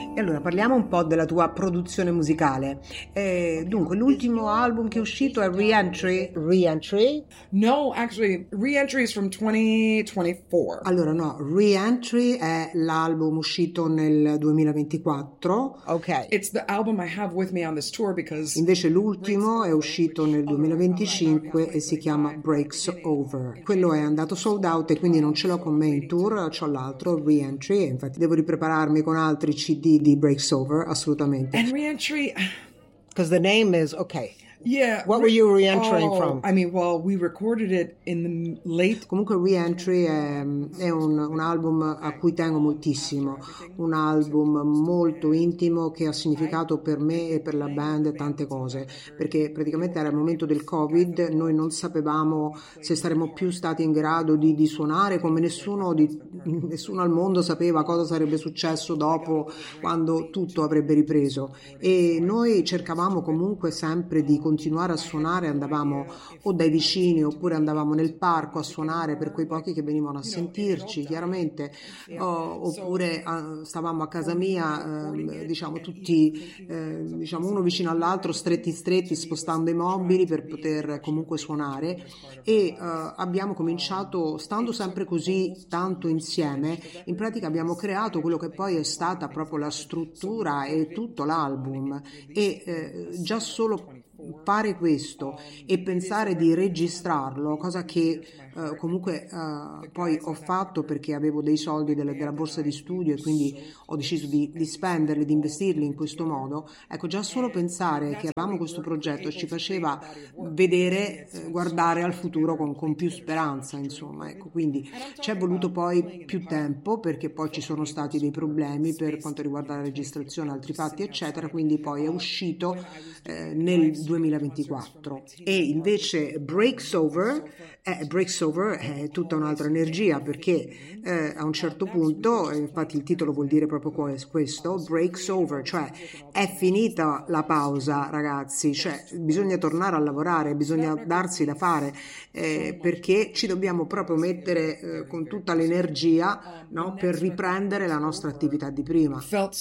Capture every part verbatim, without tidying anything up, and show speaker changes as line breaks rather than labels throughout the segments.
E allora parliamo un po' della tua produzione musicale. Eh, dunque, l'ultimo album che è uscito è Re-Entry.
Re-Entry?
No, actually, Re-Entry is from twenty twenty-four.
Allora no, Re-Entry è l'album uscito nel duemilaventiquattro.
Ok.
It's the album I have with me on this tour because...
Invece l'ultimo è uscito nel duemilaventicinque e si chiama Breaks Over. Quello è andato sold out e quindi non ce l'ho con me in tour, c'ho l'altro, Re-Entry, e infatti devo riprepararmi con altri C D di Breaks Over, assolutamente.
And Re-Entry...
Because the name is, okay.
Yeah.
What were you re-entering
oh,
from?
I mean, well, we recorded it in the late...
Comunque Re-Entry è, è un, un album a cui tengo moltissimo, un album molto intimo che ha significato per me e per la band tante cose, perché praticamente era il momento del Covid, noi non sapevamo se saremmo più stati in grado di, di suonare, come nessuno, di, nessuno al mondo sapeva cosa sarebbe successo dopo, quando tutto avrebbe ripreso, e noi cercavamo comunque sempre di continuare a suonare, andavamo o dai vicini oppure andavamo nel parco a suonare per quei pochi che venivano a sentirci, chiaramente, o, oppure a, stavamo a casa mia, eh, diciamo tutti, eh, diciamo uno vicino all'altro, stretti stretti, spostando i mobili per poter comunque suonare, e eh, abbiamo cominciato, stando sempre così tanto insieme, in pratica abbiamo creato quello che poi è stata proprio la struttura e tutto l'album, e eh, già solo fare questo e pensare di registrarlo, cosa che eh, comunque eh, poi ho fatto perché avevo dei soldi della, della borsa di studio e quindi ho deciso di, di spenderli, di investirli in questo modo. Ecco, già solo pensare che avevamo questo progetto ci faceva vedere, eh, guardare al futuro con, con più speranza, insomma, ecco, quindi ci è voluto poi più tempo perché poi ci sono stati dei problemi per quanto riguarda la registrazione, altri fatti eccetera, quindi poi è uscito eh, nel duemilaventiquattro. E invece Breaks Over, eh, Breaks Over è tutta un'altra energia, perché eh, a un certo punto, infatti il titolo vuol dire proprio questo, Breaks Over, cioè è finita la pausa, ragazzi, cioè bisogna tornare a lavorare, bisogna darsi da fare, eh, perché ci dobbiamo proprio mettere eh, con tutta l'energia, no, per riprendere la nostra attività di prima.
Felt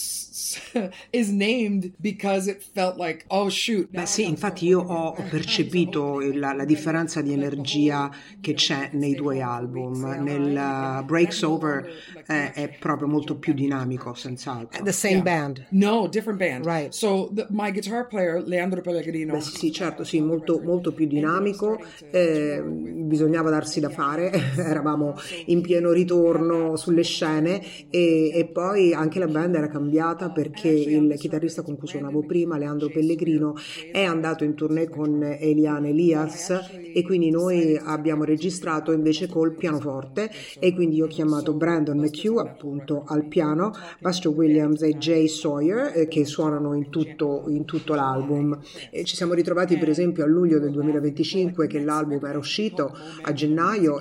is named because it felt like, oh shoot.
Beh sì, infatti io ho percepito la, la differenza di energia che c'è nei due album. Nel uh, Breaks Over eh, è proprio molto più dinamico, senz'altro.
The same yeah. band?
No, different band.
Right.
So the, my guitar player, Leandro Pellegrino.
Beh, sì, sì, certo, sì, molto, molto più dinamico. Eh, bisognava darsi da fare, eravamo in pieno ritorno sulle scene, e, e poi anche la band era cambiata perché il chitarrista con cui suonavo prima, Leandro Pellegrino, è andato in tournée con Eliane Elias, e quindi noi abbiamo registrato invece col pianoforte, e quindi io ho chiamato Brandon McHugh appunto al piano, Buster Williams e Jay Sawyer eh, che suonano in tutto, in tutto l'album, e ci siamo ritrovati per esempio a luglio del duemilaventicinque, che l'album era uscito a gennaio,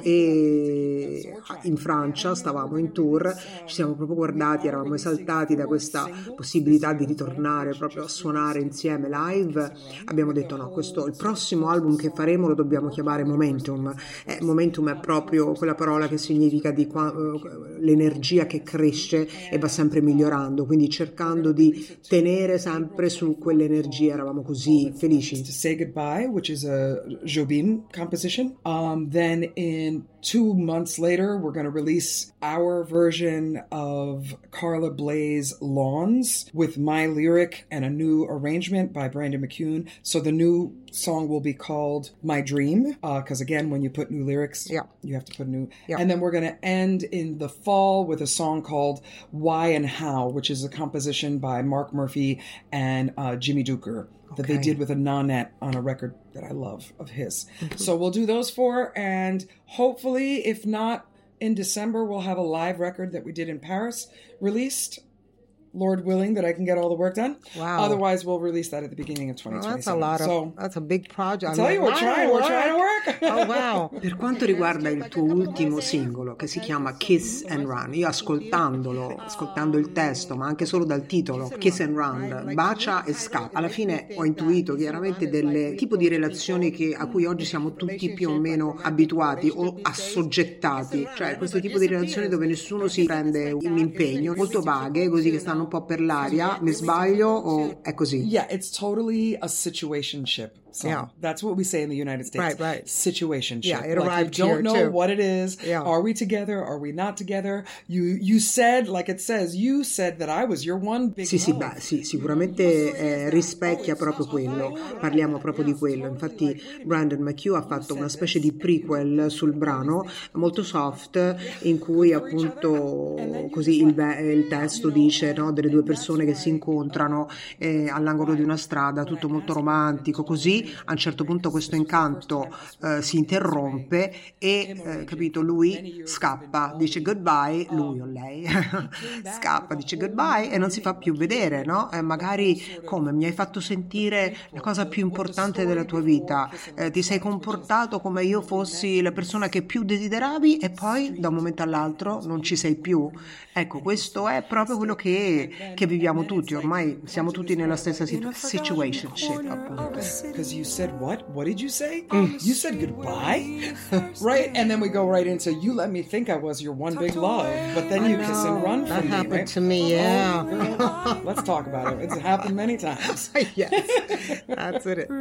e in Francia stavamo in tour, ci siamo proprio guardati, eravamo esaltati da questa possibilità di ritornare proprio a suonare insieme live. Abbiamo detto no, questo, il prossimo album che faremo lo dobbiamo chiamare Momentum. Eh, momentum è proprio quella parola che significa di qua, uh, l'energia che cresce e va sempre migliorando, quindi cercando di tenere sempre su quell'energia, eravamo così felici.
To Say Goodbye, which is a Jobim composition. Um, then in two months later, we're going to release our version of Carla Bley's Lawns with my lyric and a new arrangement by Brandon McCune. So the new song will be called My Dream, because uh, again, when you put new lyrics,
yeah.
you have to put new.
Yeah.
And then we're going to end in the fall with a song called Why and How, which is a composition by Mark Murphy and uh, Jimmy Duker that
okay.
they did with a Nanette on a record that I love of his. Mm-hmm. So we'll do those four, and hopefully, if not in December, we'll have a live record that we did in Paris released. Lord willing, that I can get all the work done.
Wow.
Otherwise, we'll release that at the beginning of twenty twenty-seven.
Well, that's a lot of,
so,
that's a big project.
I tell you, we're trying, we're trying to work.
Oh, wow.
Per quanto riguarda il tuo ultimo singolo, che si chiama Kiss and Run, io ascoltandolo, ascoltando il testo, ma anche solo dal titolo, Kiss and Run, bacia e scappa, alla fine ho intuito chiaramente del tipo di relazioni che, a cui oggi siamo tutti più o meno abituati o assoggettati, cioè questo tipo di relazioni dove nessuno si prende un impegno, molto vaghe, così che stanno un po' per l'aria, mi sbaglio o è così?
Yeah, it's totally a situationship song.
Yeah.
That's what we say in the United States.
Right, right.
Situationship.
Yeah, it
like
arrived
you don't
here,
know
too.
what it is.
Yeah.
Are we together? Are we not together? You you said, like it says, you said that I was your one big
Sì, sì,
love.
beh, sì, sicuramente eh, rispecchia proprio quello, parliamo proprio di quello. Infatti Brandon McHugh ha fatto una specie di prequel sul brano, molto soft, in cui appunto così il, il testo dice, no, delle due persone che si incontrano eh, all'angolo di una strada, tutto molto romantico, così a un certo punto questo incanto eh, si interrompe e, eh, capito, lui scappa, dice goodbye, lui o lei scappa, dice goodbye e non si fa più vedere, no? E magari come mi hai fatto sentire la cosa più importante della tua vita, eh, ti sei comportato come io fossi la persona che più desideravi e poi da un momento all'altro non ci sei più. Ecco, questo è proprio quello che, che viviamo tutti, ormai siamo tutti nella stessa situ- situationship, appunto.
Because you said what? What did you say? You said goodbye? Right? And then we go right into, you let me think I was your one big love, but then you kiss and run
That
from me,
happened
right?
to me, yeah.
Oh, girl. Let's talk about it. It's happened many times.
Yes, that's it.